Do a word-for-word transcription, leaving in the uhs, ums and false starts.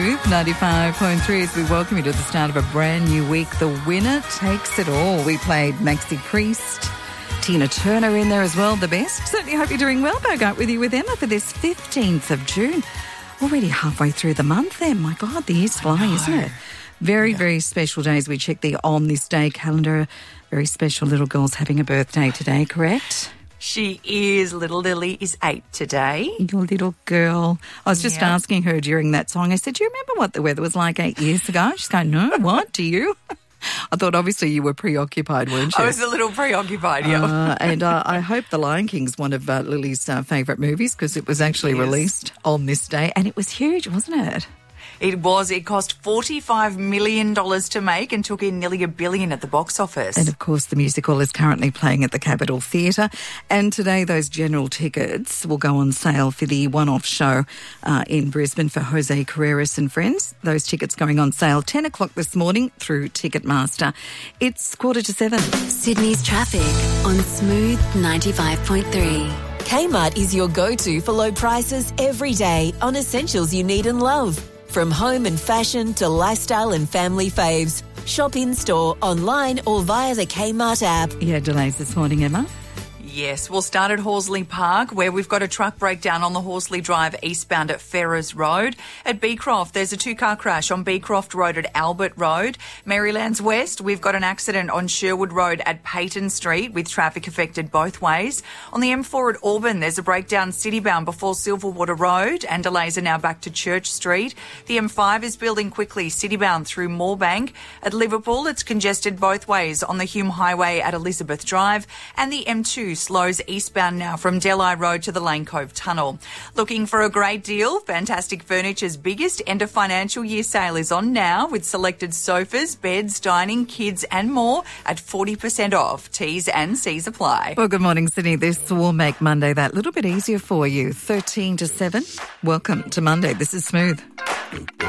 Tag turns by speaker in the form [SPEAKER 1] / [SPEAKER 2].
[SPEAKER 1] Smooth ninety-five point three as we welcome you to the start of a brand new week. The winner takes it all. We played Maxi Priest, Tina Turner in there as well, the best. Certainly hope you're doing well. Back up with you with Emma for this fifteenth of June. Already halfway through the month then. My God, the year's flying, isn't it? Very, yeah. very special days. We check the On This Day calendar. Very special little girl's having a birthday today, correct?
[SPEAKER 2] She is. Little Lily is eight today.
[SPEAKER 1] Your little girl. I was just yeah. asking her during that song. I said, do you remember what the weather was like eight years ago? She's going, no, what, do you? I thought obviously you were preoccupied, weren't you?
[SPEAKER 2] I was a little preoccupied, yeah.
[SPEAKER 1] Uh, and uh, I hope The Lion King's one of uh, Lily's uh, favourite movies because it was actually yes. released on this day and it was huge, wasn't it?
[SPEAKER 2] It was. It cost forty-five million dollars to make and took in nearly a billion at the box office.
[SPEAKER 1] And, of course, the musical is currently playing at the Capitol Theatre. And today those general tickets will go on sale for the one-off show uh, in Brisbane for Jose Carreras and friends. Those tickets going on sale ten o'clock this morning through Ticketmaster. It's quarter to seven.
[SPEAKER 3] Sydney's traffic on Smooth ninety-five point three.
[SPEAKER 4] Kmart is your go-to for low prices every day on essentials you need and love. From home and fashion to lifestyle and family faves. Shop in-store, online or via the Kmart app.
[SPEAKER 1] Yeah, delays this morning, Emma.
[SPEAKER 2] Yes, we'll start at Horsley Park, where we've got a truck breakdown on the Horsley Drive eastbound at Ferrers Road. At Beecroft, there's a two-car crash on Beecroft Road at Albert Road. Marylands West, we've got an accident on Sherwood Road at Peyton Street with traffic affected both ways. On the M four at Auburn, there's a breakdown citybound before Silverwater Road and delays are now back to Church Street. The M five is building quickly citybound through Moorebank. At Liverpool, it's congested both ways on the Hume Highway at Elizabeth Drive, and the M two slows eastbound now from Delhi Road to the Lane Cove Tunnel. Looking for a great deal? Fantastic Furniture's biggest end of financial year sale is on now with selected sofas, beds, dining, kids and more at forty percent off. T's and C's apply.
[SPEAKER 1] Well, good morning, Sydney. This will make Monday that little bit easier for you. thirteen to seven. Welcome to Monday. This is Smooth.